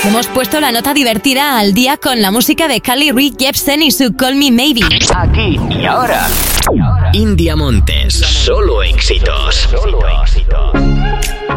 Hemos puesto la nota divertida al día con la música de Carly Rae Jepsen y su Call Me Maybe. Aquí y ahora, India Montes, solo éxitos.